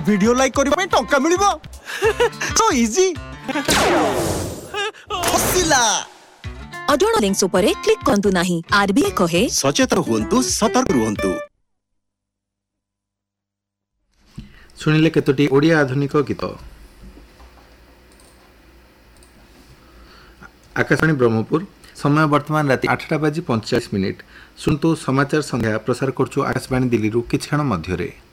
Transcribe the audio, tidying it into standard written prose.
Video like करबा में टंका मिलिबो सो इजी हसिला अजोड़ लिंक्स उपरे क्लिक करंतु नाही। आरबीआई कहे सचेतन हुंतु सतर्क रुहंतु। सुनिले केतोटी ओडिया आधुनिक गीत। आकाशवाणी ब्रह्मपुर समय वर्तमान राति 8:45 सुनतु समाचार संध्या प्रसार करछु आकाशवाणी दिल्ली रु किछ क्षण मध्यरे।